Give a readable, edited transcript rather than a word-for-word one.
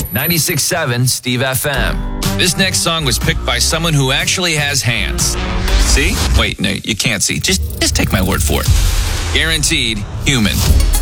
96.7 Steve FM. This next song was picked by someone who actually has hands. See? Wait, no, you can't see. Just take my word for it. Guaranteed human.